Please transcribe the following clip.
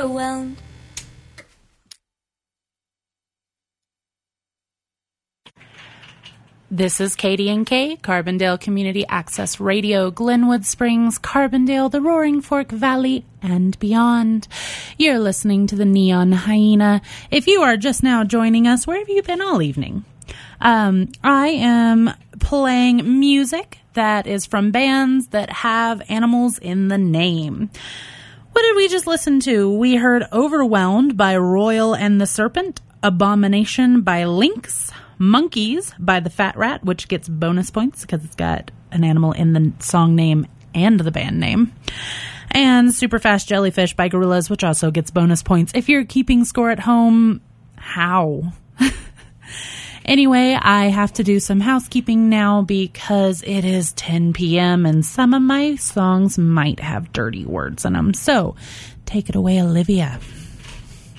overwhelmed. This is KDNK, Carbondale Community Access Radio, Glenwood Springs, Carbondale, the Roaring Fork Valley, and beyond. You're listening to the Neon Hyena. If you are just now joining us, where have you been all evening? I am playing music that is from bands that have animals in the name. What did we just listen to? We heard Overwhelmed by Royal and the Serpent, Abomination by Lynx, Monkeys by the Fat Rat, which gets bonus points because it's got an animal in the song name and the band name, and Superfast Jellyfish by Gorillaz, which also gets bonus points. If you're keeping score at home, how? Anyway, I have to do some housekeeping now because it is 10 p.m. and some of my songs might have dirty words in them. So take it away, Olivia.